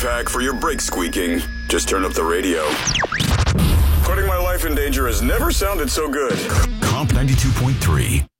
hack for your brake squeaking. Just turn up the radio. Putting my life in danger has never sounded so good. Comp 92.3.